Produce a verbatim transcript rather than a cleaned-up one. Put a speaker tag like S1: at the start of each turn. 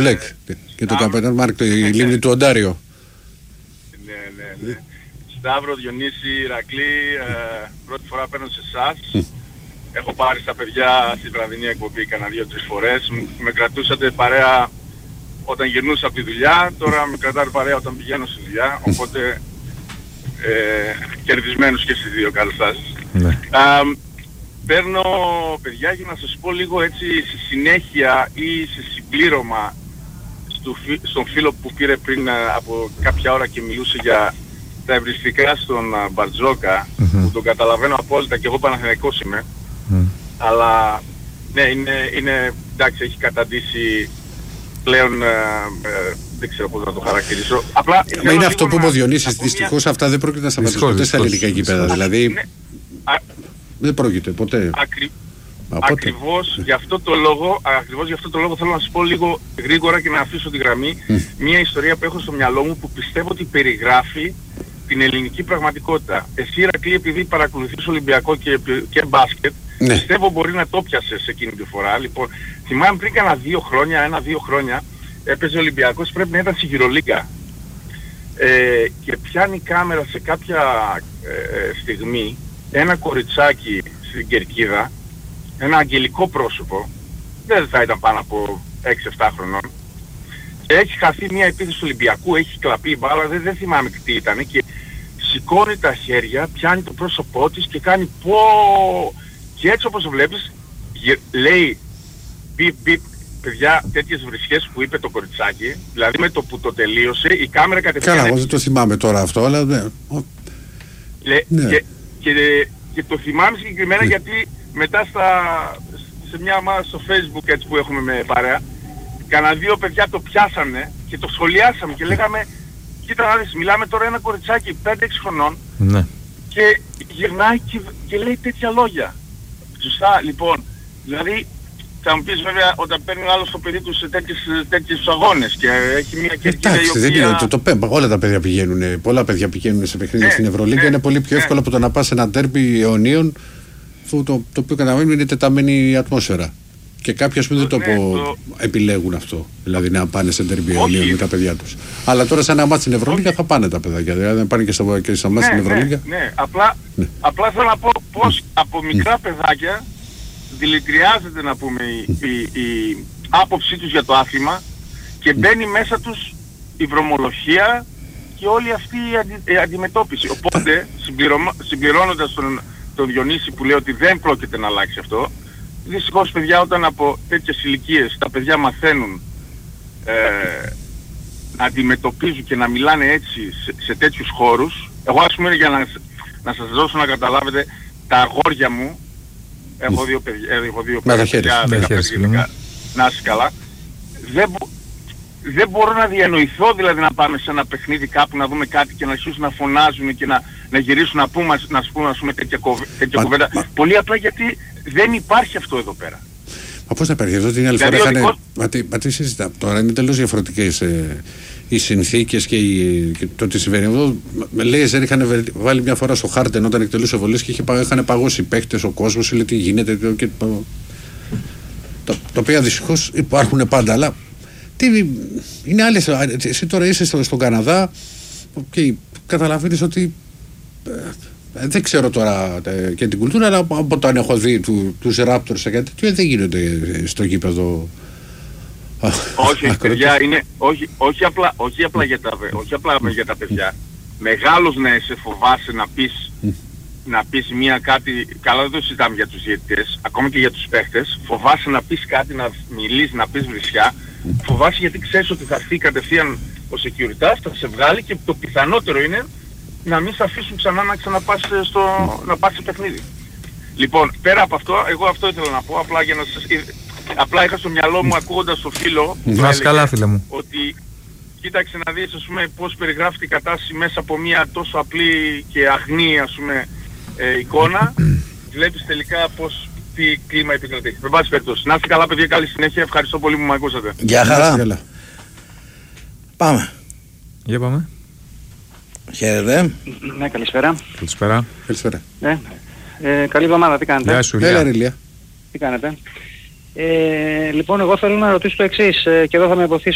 S1: Μπλεκ και τον καπετάν Μάρκ, η λίμνη του Οντάριο.
S2: Ναι, ναι, ναι. Σταύρο, Διονύση, Ηρακλή, ε, πρώτη φορά παίρνω σε εσάς. Έχω πάρει στα παιδιά στη βραδινή εκπομπή κανένα δύο-τρεις φορές. Με κρατούσατε παρέα όταν γυρνούσα από τη δουλειά, τώρα με κρατάτε παρέα όταν πηγαίνω στη δουλειά. Οπότε ε, κερδισμένους και στις δύο καταστάσεις.
S1: Ναι.
S2: Ε, παίρνω παιδιά για να σας πω λίγο έτσι στη συνέχεια ή σε συμπλήρωμα στο, στον φίλο που πήρε πριν από κάποια ώρα και μιλούσε για τα ευρυστικά στον Μπαρτζόκα, mm-hmm. που τον καταλαβαίνω απόλυτα και εγώ Παναθηναϊκός είμαι. Mm. Αλλά ναι, είναι, είναι εντάξει, έχει καταντήσει πλέον, ε, ε, δεν ξέρω πώς να το χαρακτηρίσω. Απλά
S1: είναι αυτό που είπε ο Διονύσης, δυστυχώς μια... αυτά δεν πρόκειται να σταματήσουν ποτέ στα ελληνικά γήπεδα. Δηλαδή
S2: ναι, α...
S1: δεν πρόκειται ποτέ.
S2: Ακρι... Ακριβώς γι' αυτό το λόγο, ακριβώς γι' αυτό το λόγο θέλω να σας πω λίγο γρήγορα και να αφήσω τη γραμμή mm. μια ιστορία που έχω στο μυαλό μου που πιστεύω ότι περιγράφει την ελληνική πραγματικότητα. Εσύ Ηρακλή, επειδή παρακολουθείς Ολυμπιακό και, και μπάσκετ, ναι. πιστεύω μπορεί να το πιάσες εκείνη τη φορά. Λοιπόν, θυμάμαι πριν κάνα δύο χρόνια, ένα-δύο χρόνια, έπαιζε ο Ολυμπιακός, πρέπει να ήταν στη Γυρολίγκα. Ε, και πιάνει κάμερα σε κάποια ε, στιγμή ένα κοριτσάκι στην κερκίδα, ένα αγγελικό πρόσωπο, δεν θα ήταν πάνω από έξι εφτά χρονών, και έχει χαθεί μια επίθεση του Ολυμπιακού, έχει κλαπεί η μπάλα, δεν, δεν θυμάμαι τι ήταν, και σηκώνει τα χέρια, πιάνει το πρόσωπό της και κάνει πω, και έτσι όπως βλέπεις λέει μπιπ μπιπ, παιδιά, τέτοιες βρισχές που είπε το κοριτσάκι, δηλαδή με το που το τελείωσε η κάμερα κατευθείαν...
S1: Καλά, εγώ δεν το θυμάμαι τώρα αυτό, αλλά ναι.
S2: Λε, ναι. Και, και, και το θυμάμαι συγκεκριμένα ναι. γιατί μετά στα, σε μια ομάδα στο Facebook έτσι που έχουμε με παρέα, κανένα δύο παιδιά το πιάσανε και το σχολιάσαμε και λέγαμε, κοίτα να δεις, μιλάμε τώρα ένα κοριτσάκι πέντε έξι χρονών
S1: ναι.
S2: και γυρνάει και, και λέει τέτοια λόγια. Σωστά, λοιπόν, δηλαδή θα μου πεις βέβαια όταν παίρνει ο άλλος το παιδί του σε τέτοιες, τέτοιες αγώνες και έχει μια κερκίδα η οποία...
S1: δεν είναι, το, το, το, όλα τα παιδιά πηγαίνουν, πολλά παιδιά πηγαίνουν σε παιχνίδια ναι, στην Ευρωλίγκα, ναι, είναι πολύ πιο εύκολο ναι. από το να πας σε ένα ντέρμπι αιωνίων, το, το, το οποίο καταλαβαίνουν είναι τεταμένη ατμόσφαιρα. Και κάποιοι ας πούμε δεν το, ναι, πω, το επιλέγουν αυτό, δηλαδή να πάνε σε ντέρμπι αιωνίων με τα παιδιά τους. Αλλά τώρα σε ένα μάτι στην Ευρωλίγκα θα πάνε τα παιδάκια, δηλαδή να πάνε και στα, και στα μάτια στην Ευρωλίγκα.
S2: Ναι, ναι, απλά, ναι. απλά θέλω να πω πως από μικρά παιδάκια δηλητηριάζεται να πούμε η, η, η άποψή τους για το άθλημα και μπαίνει μέσα τους η βρωμολογία και όλη αυτή η, αντι, η αντιμετώπιση. Οπότε συμπληρωμα, συμπληρώνοντας τον, τον Διονύση που λέει ότι δεν πρόκειται να αλλάξει αυτό, δυστυχώς παιδιά όταν από τέτοιες ηλικίες τα παιδιά μαθαίνουν ε, να αντιμετωπίζουν και να μιλάνε έτσι σε, σε τέτοιους χώρους, εγώ ας πούμε για να, να σας δώσω να καταλάβετε, τα αγόρια μου, έχω δύο παιδιά, έχω δύο παιδιά, δεκαπέντε, να είσαι καλά, δεν, δεν μπορώ να διανοηθώ δηλαδή να πάμε σε ένα παιχνίδι κάπου να δούμε κάτι και να αρχίσουν να φωνάζουν και να, να γυρίσουν να πούμε, να πούμε, πούμε τέτοια, κοβ, τέτοια μα, κουβέντα. Μα, πολύ απλά γιατί δεν υπάρχει αυτό εδώ πέρα.
S1: Μα πώς να υπάρχει, εδώ την άλλη δηλαδή φορά είχαν... Δικός... Μα, τι, μα τι συζητάμε, τώρα είναι τελώς διαφορετικές ε, οι συνθήκες και, η, και το τι συμβαίνει. Εδώ λέιζερ είχαν βάλει μια φορά στο Χάρτεν όταν εκτελούσε βολές και είχε, είχαν παγώσει παίχτες, ο κόσμος, λέει τι γίνεται και, το, το, τα οποία δυστυχώς υπάρχουν πάντα, αλλά τι, είναι άλλες, εσύ τώρα είσαι στο, στον Καναδά και καταλαβαίνεις ότι ε, δεν ξέρω τώρα ε, και την κουλτούρα, αλλά από όταν έχω δει του, τους Raptors και κάτι τέτοιο δεν γίνονται στο γήπεδο.
S2: Όχι, παιδιά, είναι, όχι, όχι, απλά, όχι, απλά για τα, όχι απλά για τα παιδιά. Μεγάλος να είσαι, φοβάσαι να πεις, να πεις μια κάτι, καλά δεν το συζητάμε για τους διαιτητές, ακόμα και για τους παίχτες, φοβάσαι να πεις κάτι, να μιλήσεις, να πεις βρισιά, φοβάσαι γιατί ξέρεις ότι θα έρθει κατευθείαν ο security, θα σε βγάλει και το πιθανότερο είναι να μην σε αφήσουν ξανά να ξαναπάς στο, να πας σε παιχνίδι. Λοιπόν, πέρα από αυτό, εγώ αυτό ήθελα να πω, απλά για να σας... Απλά είχα στο μυαλό μου ακούγοντας το φίλο
S3: να είσαι καλά φίλε μου
S2: ότι κοίταξε να δεις ας πούμε πώς περιγράφει την κατάσταση μέσα από μια τόσο απλή και αγνή ας πούμε ε, εικόνα, βλέπεις τελικά πώς τι κλίμα επικρατεί. Με πάση περιπτώσει. Να είστε καλά παιδιά, καλή συνέχεια, ευχαριστώ πολύ που με ακούσατε.
S4: Γεια χαρά. Πάμε.
S3: Για πάμε.
S4: Χαίρετε.
S5: Ναι, καλησπέρα.
S3: Καλησπέρα.
S1: Καλησπέρα.
S5: Ναι. Ε, καλή εβδομάδα, τι κάνετε?
S3: Γεια σου, Ηλία.
S5: Τι κάνετε? Ε, λοιπόν, εγώ θέλω να ρωτήσω το εξής, ε, και εδώ θα με βοηθήσει